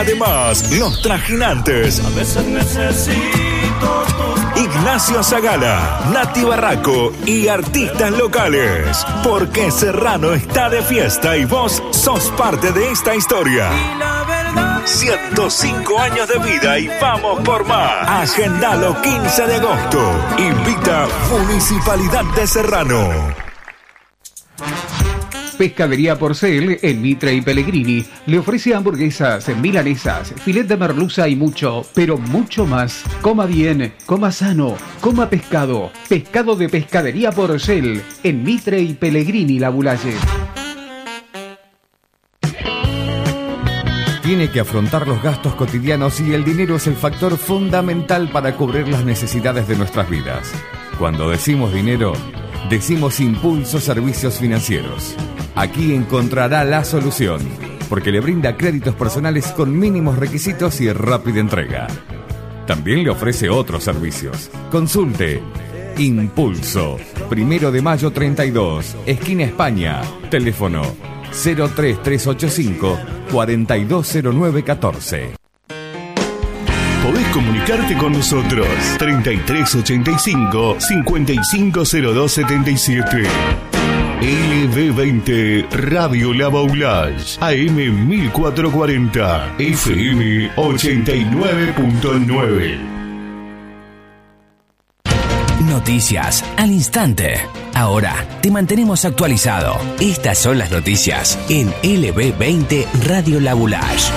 Además, los trajinantes. A veces necesito Ignacio Zagala, Nati Barraco y artistas locales. Porque Serrano está de fiesta y vos sos parte de esta historia. 105 años de vida y vamos por más. Agendalo 15 de agosto. Invita Municipalidad de Serrano. Pescadería Porcel en Mitre y Pellegrini le ofrece hamburguesas, milanesas, filet de merluza y mucho, pero mucho más. Coma bien, coma sano, coma pescado. Pescado de Pescadería Porcel en Mitre y Pellegrini, La Bulaye. Tiene que afrontar los gastos cotidianos y el dinero es el factor fundamental para cubrir las necesidades de nuestras vidas. Cuando decimos dinero, decimos Impulso Servicios Financieros. Aquí encontrará la solución, porque le brinda créditos personales con mínimos requisitos y rápida entrega. También le ofrece otros servicios. Consulte Impulso, 1 de mayo 32, esquina España, teléfono 03385 420914. Podés comunicarte con nosotros 3385 550277. LB20 Radio La Baulage, AM 1440, FM 89.9. Noticias al instante. Ahora te mantenemos actualizado. Estas son las noticias en LB20 Radio La Baulage.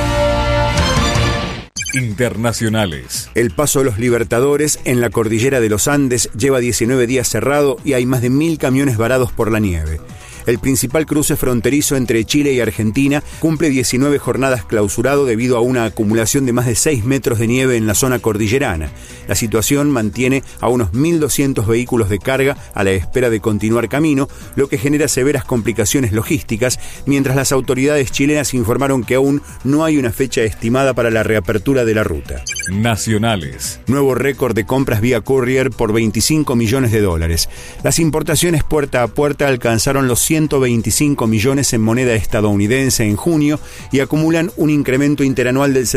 Internacionales. El Paso de los Libertadores en la cordillera de los Andes lleva 19 días cerrado y hay más de 1000 camiones varados por la nieve. El principal cruce fronterizo entre Chile y Argentina cumple 19 jornadas clausurado debido a una acumulación de más de 6 metros de nieve en la zona cordillerana. La situación mantiene a unos 1.200 vehículos de carga a la espera de continuar camino, lo que genera severas complicaciones logísticas, mientras las autoridades chilenas informaron que aún no hay una fecha estimada para la reapertura de la ruta. Nacionales. Nuevo récord de compras vía courier por $25 millones. Las importaciones puerta a puerta alcanzaron los 125 millones en moneda estadounidense en junio y acumulan un incremento interanual del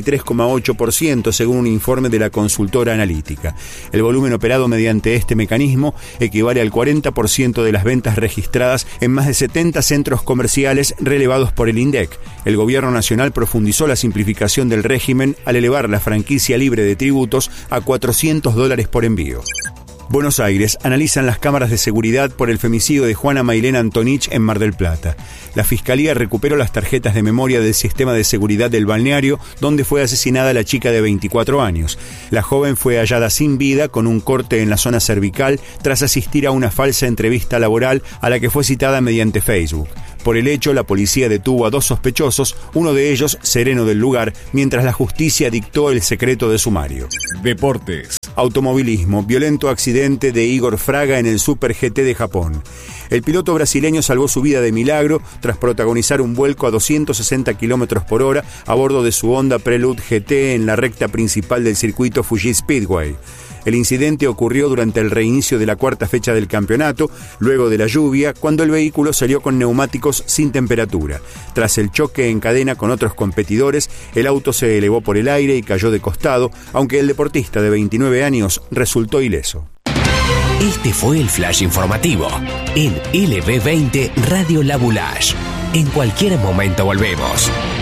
73,8% según un informe de la consultora analítica. El volumen operado mediante este mecanismo equivale al 40% de las ventas registradas en más de 70 centros comerciales relevados por el INDEC. El gobierno nacional profundizó la simplificación del régimen al elevar la franquicia libre de tributos a $400 por envío. Buenos Aires analizan las cámaras de seguridad por el femicidio de Juana Mailén Antonich en Mar del Plata. La Fiscalía recuperó las tarjetas de memoria del sistema de seguridad del balneario donde fue asesinada la chica de 24 años. La joven fue hallada sin vida con un corte en la zona cervical tras asistir a una falsa entrevista laboral a la que fue citada mediante Facebook. Por el hecho, la policía detuvo a 2 sospechosos, uno de ellos sereno del lugar, mientras la justicia dictó el secreto de sumario. Deportes. Automovilismo. Violento accidente de Igor Fraga en el Super GT de Japón. El piloto brasileño salvó su vida de milagro tras protagonizar un vuelco a 260 km por hora a bordo de su Honda Prelude GT en la recta principal del circuito Fuji Speedway. El incidente ocurrió durante el reinicio de la cuarta fecha del campeonato, luego de la lluvia, cuando el vehículo salió con neumáticos sin temperatura. Tras el choque en cadena con otros competidores, el auto se elevó por el aire y cayó de costado, aunque el deportista de 29 años resultó ileso. Este fue el flash informativo en LB20 Radio La Baulage. En cualquier momento volvemos.